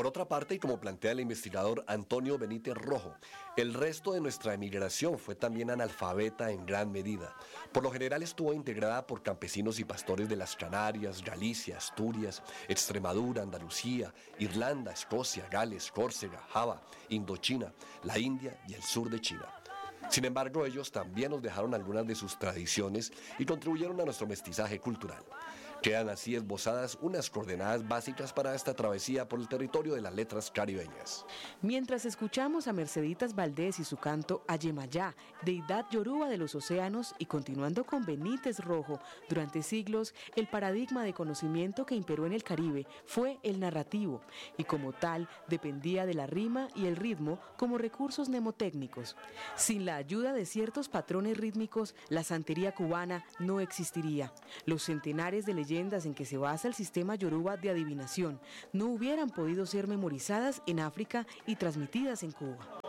Por otra parte, y como plantea el investigador Antonio Benítez Rojo, el resto de nuestra emigración fue también analfabeta en gran medida. Por lo general estuvo integrada por campesinos y pastores de las Canarias, Galicia, Asturias, Extremadura, Andalucía, Irlanda, Escocia, Gales, Córcega, Java, Indochina, la India y el sur de China. Sin embargo, ellos también nos dejaron algunas de sus tradiciones y contribuyeron a nuestro mestizaje cultural. Quedan así esbozadas unas coordenadas básicas para esta travesía por el territorio de las letras caribeñas. Mientras escuchamos a Merceditas Valdés y su canto Ayemayá, deidad yoruba de los océanos, y continuando con Benítez Rojo, durante siglos el paradigma de conocimiento que imperó en el Caribe fue el narrativo, y como tal dependía de la rima y el ritmo como recursos mnemotécnicos. Sin la ayuda de ciertos patrones rítmicos, la santería cubana no existiría. Los centenares de leyendas en que se basa el sistema yoruba de adivinación no hubieran podido ser memorizadas en África y transmitidas en Cuba.